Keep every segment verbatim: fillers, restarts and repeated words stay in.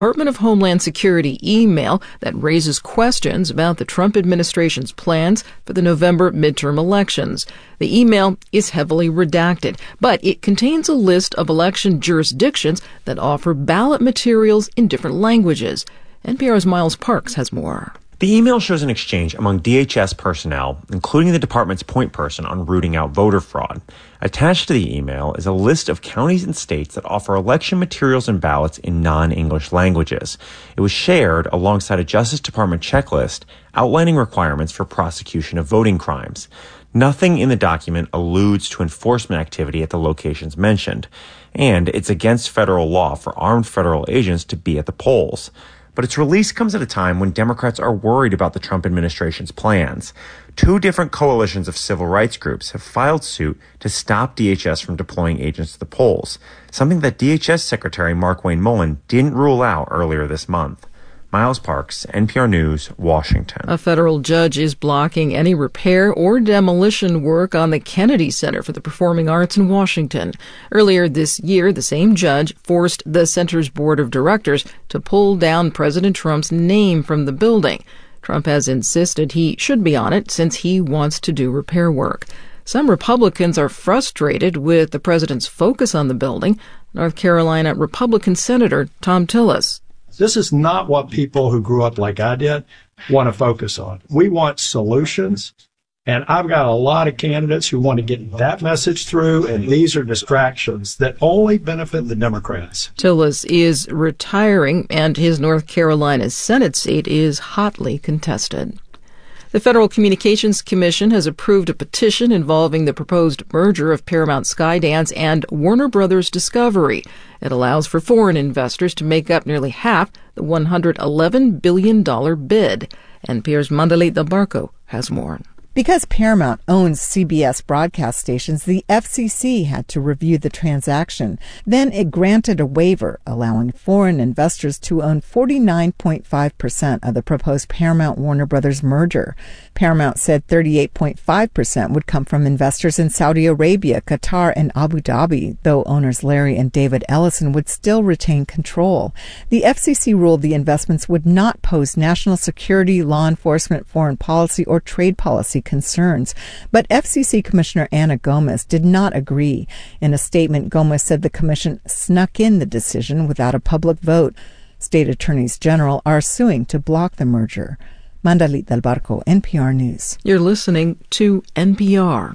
Department of Homeland Security email that raises questions about the Trump administration's plans for the November midterm elections. The email is heavily redacted, but it contains a list of election jurisdictions that offer ballot materials in different languages. N P R's Miles Parks has more. The email shows an exchange among D H S personnel, including the department's point person on rooting out voter fraud. Attached to the email is a list of counties and states that offer election materials and ballots in non-English languages. It was shared alongside a Justice Department checklist outlining requirements for prosecution of voting crimes. Nothing in the document alludes to enforcement activity at the locations mentioned, and it's against federal law for armed federal agents to be at the polls. But its release comes at a time when Democrats are worried about the Trump administration's plans. Two different coalitions of civil rights groups have filed suit to stop D H S from deploying agents to the polls, something that D H S Secretary Markwayne Mullin didn't rule out earlier this month. Miles Parks, N P R News, Washington. A federal judge is blocking any repair or demolition work on the Kennedy Center for the Performing Arts in Washington. Earlier this year, the same judge forced the center's board of directors to pull down President Trump's name from the building. Trump has insisted he should be on it since he wants to do repair work. Some Republicans are frustrated with the president's focus on the building. North Carolina Republican Senator Thom Tillis. This is not what people who grew up like I did want to focus on. We want solutions, and I've got a lot of candidates who want to get that message through, and these are distractions that only benefit the Democrats. Tillis is retiring, and his North Carolina Senate seat is hotly contested. The Federal Communications Commission has approved a petition involving the proposed merger of Paramount Skydance and Warner Brothers Discovery. It allows for foreign investors to make up nearly half the one hundred eleven billion dollars bid. N P R's Mandalit Del Barco has more. Because Paramount owns C B S broadcast stations, the F C C had to review the transaction. Then it granted a waiver, allowing foreign investors to own forty-nine point five percent of the proposed Paramount-Warner Brothers merger. Paramount said thirty-eight point five percent would come from investors in Saudi Arabia, Qatar, and Abu Dhabi, though owners Larry and David Ellison would still retain control. The F C C ruled the investments would not pose national security, law enforcement, foreign policy, or trade policy concerns. But F C C Commissioner Ana Gomez did not agree. In a statement, Gomez said the commission snuck in the decision without a public vote. State attorneys general are suing to block the merger. Mandalit Del Barco, N P R News. You're listening to N P R.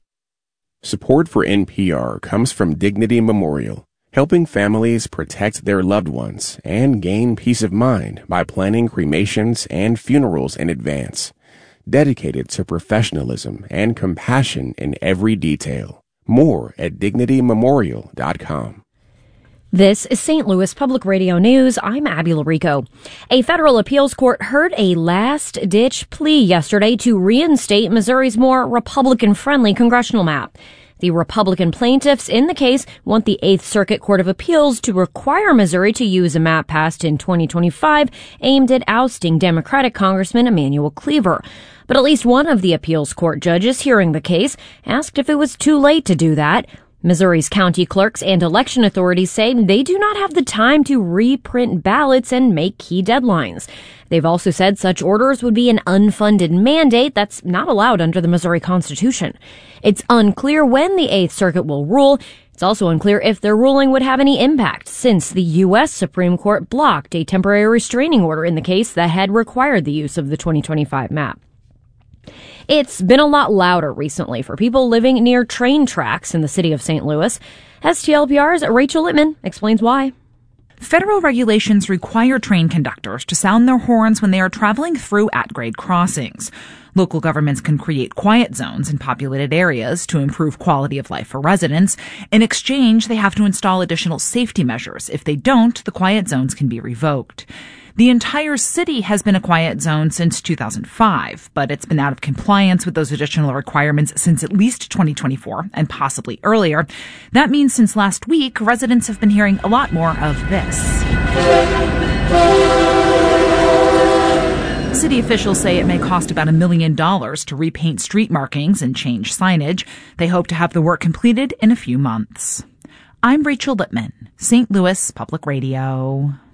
Support for N P R comes from Dignity Memorial, helping families protect their loved ones and gain peace of mind by planning cremations and funerals in advance. Dedicated to professionalism and compassion in every detail. More at dignity memorial dot com. This is Saint Louis Public Radio News. I'm Abby Larico. A federal appeals court heard a last-ditch plea yesterday to reinstate Missouri's more Republican-friendly congressional map. The Republican plaintiffs in the case want the Eighth Circuit Court of Appeals to require Missouri to use a map passed in twenty twenty-five aimed at ousting Democratic Congressman Emanuel Cleaver. But at least one of the appeals court judges hearing the case asked if it was too late to do that. Missouri's county clerks and election authorities say they do not have the time to reprint ballots and make key deadlines. They've also said such orders would be an unfunded mandate that's not allowed under the Missouri Constitution. It's unclear when the Eighth Circuit will rule. It's also unclear if their ruling would have any impact, since the U S Supreme Court blocked a temporary restraining order in the case that had required the use of the twenty twenty-five map. It's been a lot louder recently for people living near train tracks in the city of Saint Louis. S T L P R's Rachel Littman explains why. Federal regulations require train conductors to sound their horns when they are traveling through at-grade crossings. Local governments can create quiet zones in populated areas to improve quality of life for residents. In exchange, they have to install additional safety measures. If they don't, the quiet zones can be revoked. The entire city has been a quiet zone since two thousand five, but it's been out of compliance with those additional requirements since at least twenty twenty-four and possibly earlier. That means since last week, residents have been hearing a lot more of this. City officials say it may cost about a million dollars to repaint street markings and change signage. They hope to have the work completed in a few months. I'm Rachel Littman, Saint Louis Public Radio.